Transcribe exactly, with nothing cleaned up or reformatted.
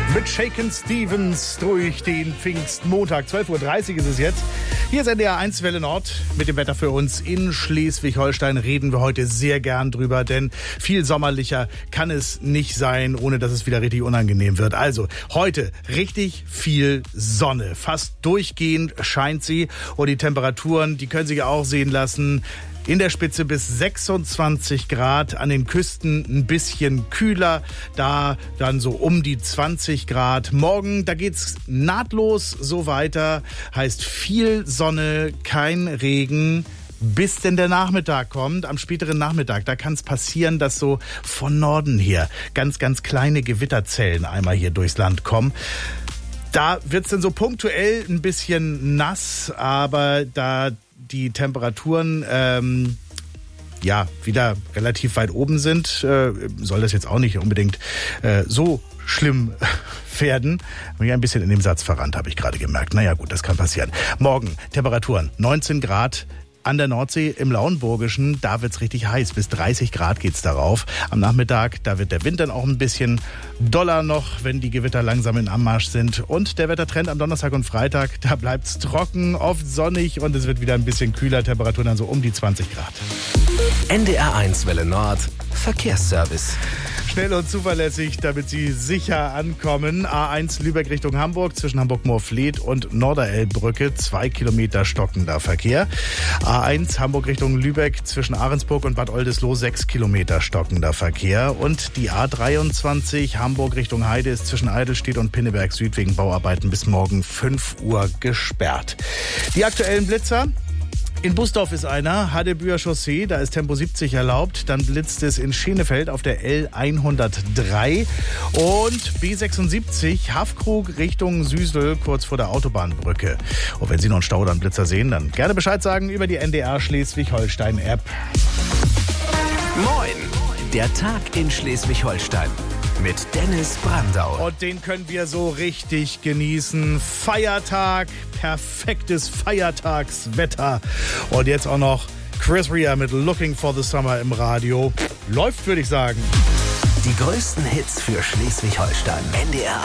Mit Shakin' Stevens durch den Pfingstmontag. zwölf Uhr dreißig ist es jetzt. Hier ist N D R eins Welle Nord mit dem Wetter für uns. In Schleswig-Holstein reden wir heute sehr gern drüber, denn viel sommerlicher kann es nicht sein, ohne dass es wieder richtig unangenehm wird. Also heute richtig viel Sonne. Fast durchgehend scheint sie und die Temperaturen, die können sich auch sehen lassen. In der Spitze bis sechsundzwanzig Grad, an den Küsten ein bisschen kühler, da dann so um die zwanzig Grad. Morgen, da geht's nahtlos so weiter, heißt viel Sonne, kein Regen, bis denn der Nachmittag kommt. Am späteren Nachmittag, da kann es passieren, dass so von Norden her ganz, ganz kleine Gewitterzellen einmal hier durchs Land kommen. Da wird's dann so punktuell ein bisschen nass, aber da die Temperaturen ähm, ja wieder relativ weit oben sind, äh, soll das jetzt auch nicht unbedingt äh, so schlimm werden. Habe mich ein bisschen in dem Satz verrannt, habe ich gerade gemerkt. Naja gut, das kann passieren. Morgen Temperaturen neunzehn Grad. An der Nordsee im Lauenburgischen, da wird's richtig heiß. Bis dreißig Grad geht's darauf. Am Nachmittag, da wird der Wind dann auch ein bisschen doller noch, wenn die Gewitter langsam in Anmarsch sind. Und der Wettertrend am Donnerstag und Freitag, da bleibt's trocken, oft sonnig und es wird wieder ein bisschen kühler. Temperaturen dann so um die zwanzig Grad. N D R eins Welle Nord Verkehrsservice. Schnell und zuverlässig, damit Sie sicher ankommen. A eins Lübeck Richtung Hamburg, zwischen Hamburg-Moorfleet und Norderelbbrücke, zwei Kilometer stockender Verkehr. A eins Hamburg Richtung Lübeck, zwischen Ahrensburg und Bad Oldesloe, sechs Kilometer stockender Verkehr. Und die A dreiundzwanzig Hamburg Richtung Heide ist zwischen Eidelstedt und Pinneberg Süd wegen Bauarbeiten bis morgen fünf Uhr gesperrt. Die aktuellen Blitzer. In Busdorf ist einer, Hadebüer Chaussee, da ist Tempo siebzig erlaubt. Dann blitzt es in Schenefeld auf der L hundertdrei und B sechsundsiebzig Haffkrug Richtung Süsel, kurz vor der Autobahnbrücke. Und wenn Sie noch einen Stau oder einen Blitzer sehen, dann gerne Bescheid sagen über die N D R Schleswig-Holstein-App. Moin, der Tag in Schleswig-Holstein mit Dennis Brandau. Und den können wir so richtig genießen. Feiertag, perfektes Feiertagswetter. Und jetzt auch noch Chris Rea mit Looking for the Summer im Radio. Läuft, würde ich sagen. Die größten Hits für Schleswig-Holstein. N D R